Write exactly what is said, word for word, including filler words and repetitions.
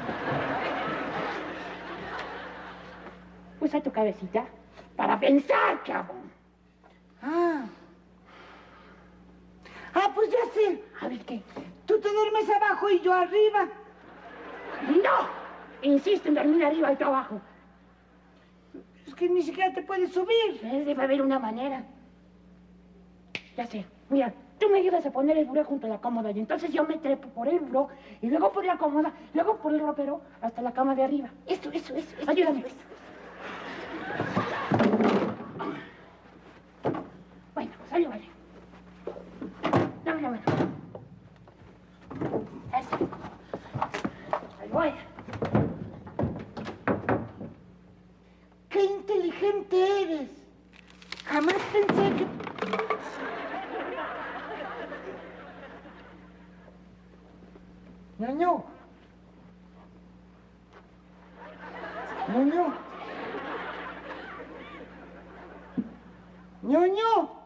Usa tu cabecita para pensar, chavo. Ah. Ah, pues ya sé. A ver, ¿qué? Tú te duermes abajo y yo arriba. ¡No! Insisto en dormir arriba y tú abajo. Es que ni siquiera te puedes subir. Debe haber una manera. Ya sé. Mira, tú me ayudas a poner el buró junto a la cómoda y entonces yo me trepo por el buró y luego por la cómoda, luego por el ropero hasta la cama de arriba. Eso, eso, eso. eso Ayúdame. Eso. Bueno, pues ayúdame. Dame la mano. Eso. Ahí voy. ¡Qué inteligente eres! Jamás pensé que... Ñoño. Ñoño. Ñoño.